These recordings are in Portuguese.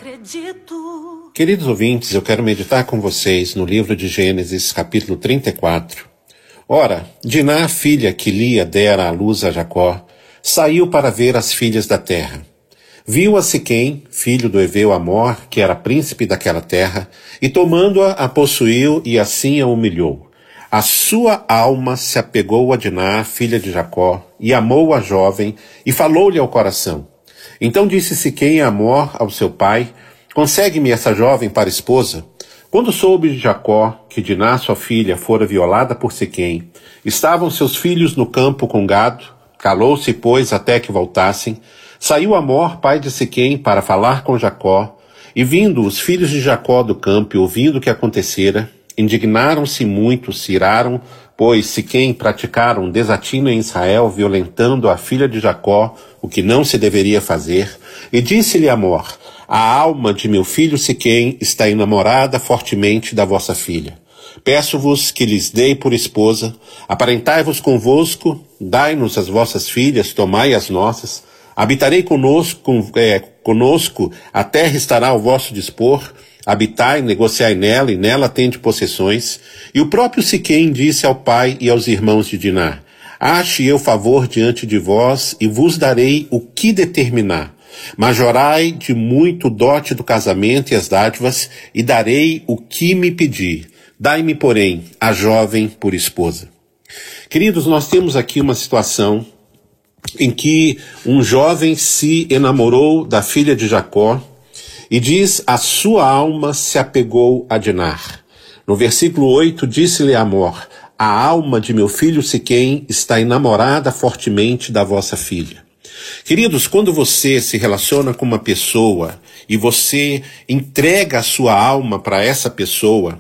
acredito. Queridos ouvintes, eu quero meditar com vocês no livro de Gênesis, capítulo 34. Ora, Diná, filha que Lia dera à luz a Jacó, saiu para ver as filhas da terra. Viu a Siquém, filho do heveu Amor, que era príncipe daquela terra, e tomando-a, a possuiu e assim a humilhou. A sua alma se apegou a Diná, filha de Jacó, e amou a jovem, e falou-lhe ao coração. Então disse Siquém a Amor ao seu pai: consegue-me essa jovem para esposa? Quando soube Jacó que Diná, sua filha, fora violada por Siquém, estavam seus filhos no campo com gado, calou-se, pois, até que voltassem. Saiu Amor, pai de Siquém, para falar com Jacó, e vindo os filhos de Jacó do campo e ouvindo o que acontecera, indignaram-se muito, se iraram, pois Siquém praticaram um desatino em Israel, violentando a filha de Jacó, o que não se deveria fazer. E disse-lhe Amor: a alma de meu filho Siquém está enamorada fortemente da vossa filha. Peço-vos que lhes dei por esposa, aparentai-vos convosco, dai-nos as vossas filhas, tomai as nossas, habitarei conosco, a terra estará ao vosso dispor, habitai, negociai nela, e nela tende possessões. E o próprio Siquém disse ao pai e aos irmãos de Diná: ache eu favor diante de vós, e vos darei o que determinar. Majorai de muito o dote do casamento e as dádivas, e darei o que me pedir. Dai-me, porém, a jovem por esposa. Queridos, nós temos aqui uma situação em que um jovem se enamorou da filha de Jacó, e diz: a sua alma se apegou a Diná. No versículo 8, disse-lhe Amor: a alma de meu filho Siquém está enamorada fortemente da vossa filha. Queridos, quando você se relaciona com uma pessoa e você entrega a sua alma para essa pessoa,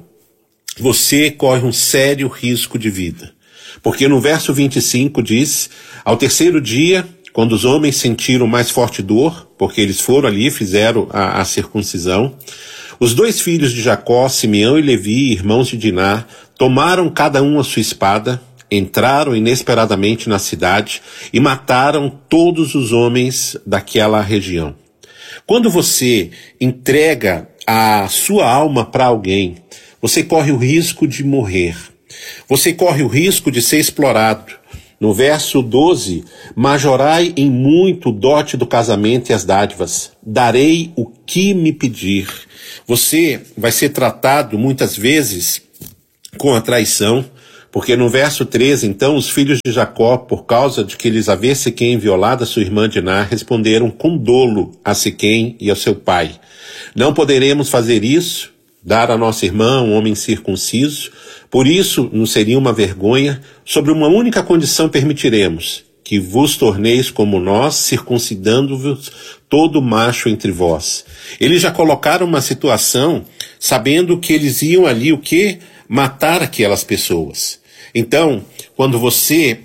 você corre um sério risco de vida. Porque no verso 25 diz: ao terceiro dia, quando os homens sentiram mais forte dor, porque eles foram ali e fizeram a circuncisão, os dois filhos de Jacó, Simeão e Levi, irmãos de Diná, tomaram cada um a sua espada, entraram inesperadamente na cidade e mataram todos os homens daquela região. Quando você entrega a sua alma para alguém, você corre o risco de morrer. Você corre o risco de ser explorado. No verso 12, majorai em muito o dote do casamento e as dádivas. Darei o que me pedir. Você vai ser tratado muitas vezes com a traição, porque no verso 13, então, os filhos de Jacó, por causa de que lhes havia Siquém violado a sua irmã Diná, responderam com dolo a Siquém e ao seu pai: não poderemos fazer isso, dar a nossa irmã um homem circunciso, por isso nos seria uma vergonha. Sobre uma única condição permitiremos: que vos torneis como nós, circuncidando-vos todo macho entre vós. Eles já colocaram uma situação sabendo que eles iam ali o quê? Matar aquelas pessoas. Então, quando você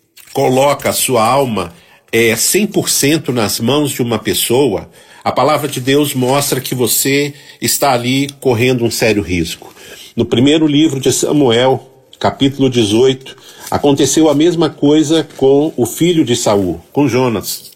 coloca a sua alma 100% nas mãos de uma pessoa, a palavra de Deus mostra que você está ali correndo um sério risco. No primeiro livro de Samuel, capítulo 18, aconteceu a mesma coisa com o filho de Saul, com Jonatas.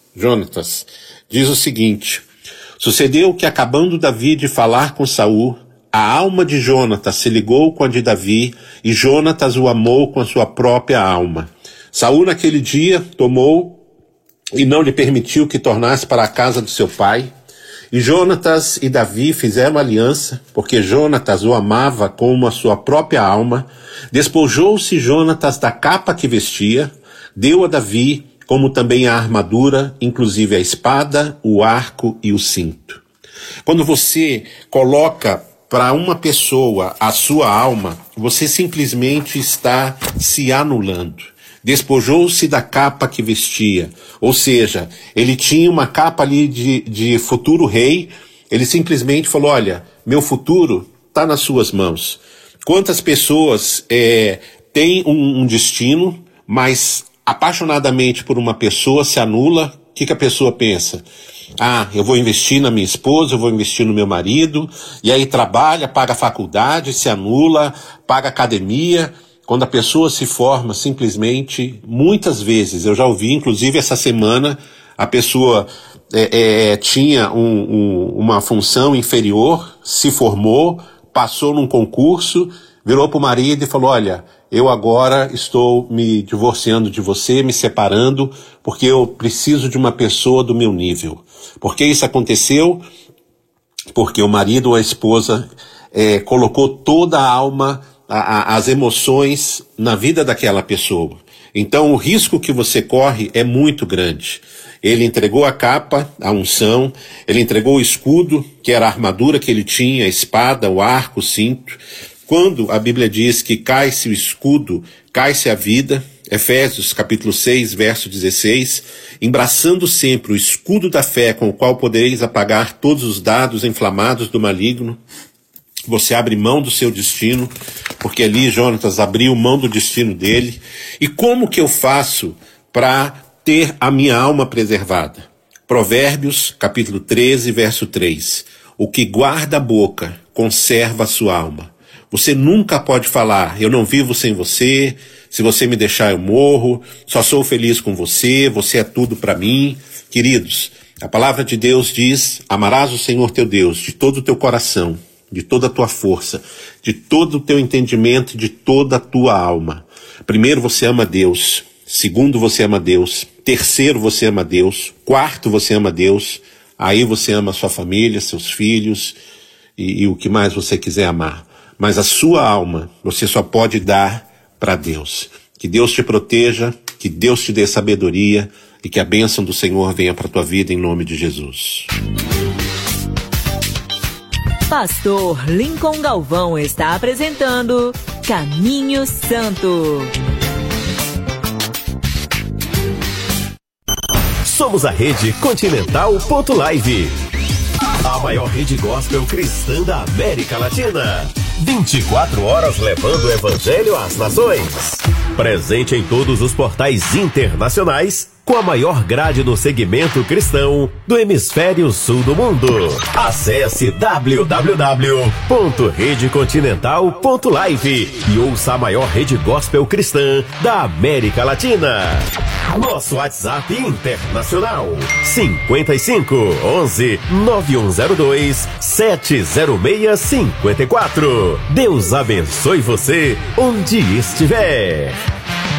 Diz o seguinte: sucedeu que, acabando Davi de falar com Saul, a alma de Jonatas se ligou com a de Davi, e Jonatas o amou com a sua própria alma. Saul naquele dia tomou e não lhe permitiu que tornasse para a casa do seu pai. E Jonatas e Davi fizeram aliança, porque Jonatas o amava como a sua própria alma. Despojou-se Jonatas da capa que vestia, deu a Davi, como também a armadura, inclusive a espada, o arco e o cinto. Quando você coloca para uma pessoa a sua alma, você simplesmente está se anulando. Despojou-se da capa que vestia, ou seja, ele tinha uma capa ali de futuro rei. Ele simplesmente falou: olha, meu futuro está nas suas mãos. Quantas pessoas têm um destino, mas apaixonadamente por uma pessoa se anula? O que a pessoa pensa? Ah, eu vou investir na minha esposa, eu vou investir no meu marido, e aí trabalha, paga a faculdade, se anula, paga academia. Quando a pessoa se forma, simplesmente, muitas vezes, eu já ouvi, inclusive essa semana, a pessoa tinha uma função inferior, se formou, passou num concurso, virou para o marido e falou: olha, eu agora estou me divorciando de você, me separando, porque eu preciso de uma pessoa do meu nível. Por que isso aconteceu? Porque o marido ou a esposa colocou toda a alma, as emoções na vida daquela pessoa. Então o risco que você corre é muito grande. Ele entregou a capa, a unção, ele entregou o escudo, que era a armadura que ele tinha, a espada, o arco, o cinto. Quando a Bíblia diz que cai-se o escudo, cai-se a vida, Efésios capítulo 6, verso 16, embraçando sempre o escudo da fé com o qual podereis apagar todos os dardos inflamados do maligno, você abre mão do seu destino, porque ali Jonatas abriu mão do destino dele. E como que eu faço para ter a minha alma preservada? Provérbios, capítulo 13, verso 3. O que guarda a boca, conserva a sua alma. Você nunca pode falar: eu não vivo sem você, se você me deixar eu morro, só sou feliz com você, você é tudo para mim. Queridos, a palavra de Deus diz: amarás o Senhor teu Deus de todo o teu coração, de toda a tua força, de todo o teu entendimento, de toda a tua alma. Primeiro, você ama Deus. Segundo, você ama Deus. Terceiro, você ama Deus. Quarto, você ama Deus. Aí você ama a sua família, seus filhos e o que mais você quiser amar. Mas a sua alma, você só pode dar para Deus. Que Deus te proteja, que Deus te dê sabedoria e que a bênção do Senhor venha para a tua vida em nome de Jesus. Pastor Lincoln Galvão está apresentando Caminho Santo. Somos a Rede Continental.live, a maior rede gospel cristã da América Latina. 24 horas levando o evangelho às nações. Presente em todos os portais internacionais, com a maior grade no segmento cristão do hemisfério sul do mundo. Acesse www.redecontinental.live e ouça a maior rede gospel cristã da América Latina. Nosso WhatsApp internacional: 55 11 9102 70654. Deus abençoe você onde estiver.